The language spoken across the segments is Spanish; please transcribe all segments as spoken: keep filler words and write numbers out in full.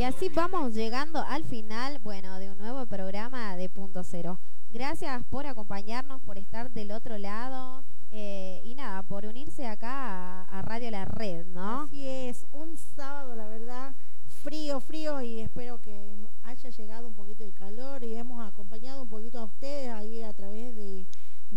así vamos llegando al final, bueno, de un nuevo programa de Punto Cero. Gracias por acompañarnos, por estar del otro lado eh, y nada, por unirse acá a, a Radio La Red, ¿no? Así es, un sábado, la verdad, frío, frío, y espero que haya llegado un poquito de calor y hemos acompañado un poquito a ustedes ahí a través de,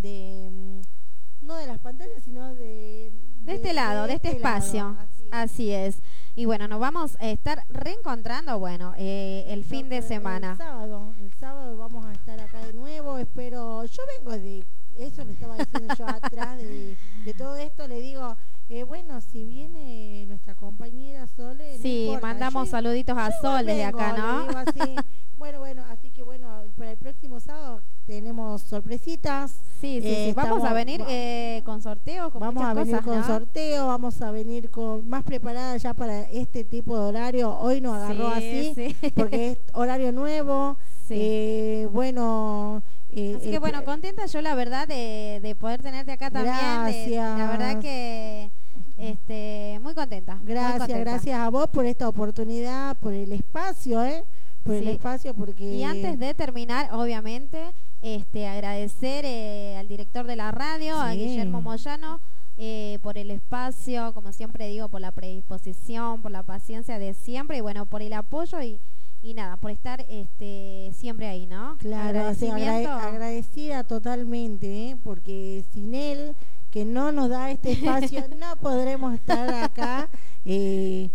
de no de las pantallas, sino de... De, de este lado, de, de este, este espacio, lado, así, así es. Y bueno, nos vamos a estar reencontrando, bueno, eh, el fin de semana. El sábado, el sábado vamos a estar acá de nuevo, espero, yo vengo de, eso le estaba diciendo yo atrás de, de todo esto, le digo, eh, bueno, si viene nuestra compañera Sole, sí, no importa, mandamos yo, saluditos a Sol desde acá, ¿no? Le digo así, bueno, bueno, así que bueno, para el próximo sábado tenemos sorpresitas. Sí, sí, eh, sí. Vamos estamos, a venir eh, con sorteos, con Vamos muchas a venir cosas, con ¿no? sorteo, vamos a venir con más preparada ya para este tipo de horario. Hoy nos agarró sí, así, sí. porque es horario nuevo. Sí. Eh, bueno... Eh, así que eh, bueno, contenta yo la verdad de, de poder tenerte acá también. Gracias. De, la verdad que este, muy contenta. Gracias, muy contenta. Gracias a vos por esta oportunidad, por el espacio, ¿eh? Por sí. el espacio porque... Y antes de terminar, obviamente, este, agradecer eh, al director de la radio, sí. a Guillermo Moyano, eh, por el espacio, como siempre digo, por la predisposición, por la paciencia de siempre y bueno, por el apoyo y, y nada, por estar este, siempre ahí, ¿no? Claro, sí, agrade agradecida totalmente, ¿eh? Porque sin él, que no nos da este espacio, no podremos estar acá. Eh,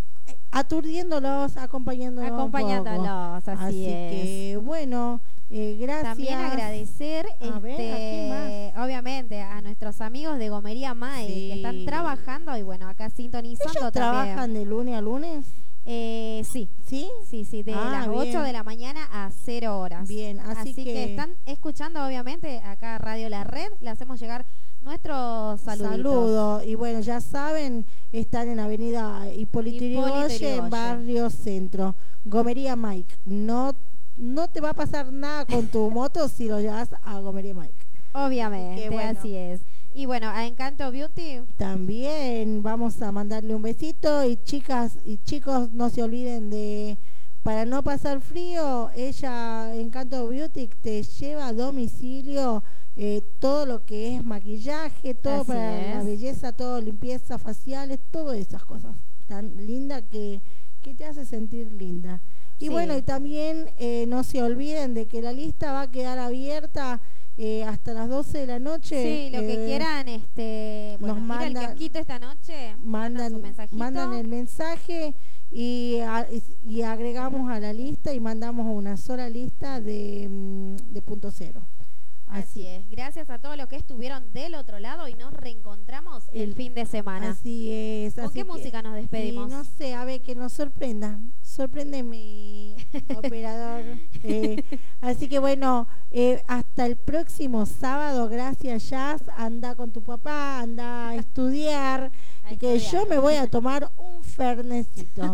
aturdiéndolos, acompañándolos acompañándolos, así, así es. que bueno, eh, gracias. También agradecer, a este, ver, ¿a obviamente, a nuestros amigos de Gomería May, sí. que están trabajando y bueno, acá sintonizando. ¿Ellos también. trabajan de lunes a lunes? Eh, sí. ¿Sí? Sí, sí, de ah, las bien. ocho de la mañana a cero horas. Bien, así, así que... que están escuchando obviamente acá Radio La Red, le hacemos llegar nuestros saluditos. Saludos, y bueno, ya saben, están en Avenida Hipólito Yrigoyen, en Barrio Centro. Gomería Mike, no, no te va a pasar nada con tu moto si lo llevas a Gomería Mike. Obviamente, así, bueno. así es. Y bueno, a Encanto Beauty también vamos a mandarle un besito y chicas y chicos no se olviden de, para no pasar frío, ella, Encanto Beauty, te lleva a domicilio eh, todo lo que es maquillaje, todo así para es. la belleza, todo limpieza faciales, todas esas cosas tan linda que, que te hace sentir linda. Y sí. bueno, y también eh, no se olviden de que la lista va a quedar abierta Eh, hasta las doce de la noche. Sí, lo eh, que quieran, este, bueno, nos mandan, el kiosquito esta noche, mandan, mandan, su mandan el mensaje y, a, y agregamos a la lista y mandamos una sola lista de, de Punto Cero. Así. Así es, gracias a todos los que estuvieron del otro lado y nos reencontramos el, el fin de semana. Así es. ¿Con así qué que, música nos despedimos? No sé, a ver, que nos sorprenda. Sorprende mi operador. Eh, así que bueno, eh, hasta el próximo sábado. Gracias, Jazz. Anda con tu papá, anda a estudiar. A y que estudiar. Yo me voy a tomar un fernecito.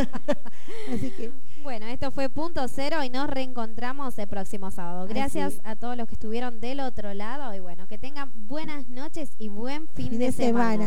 Así que... Bueno, esto fue Punto Cero y nos reencontramos el próximo sábado. Gracias Así. a todos los que estuvieron del otro lado y bueno, que tengan buenas noches y buen fin, fin de, de semana. semana.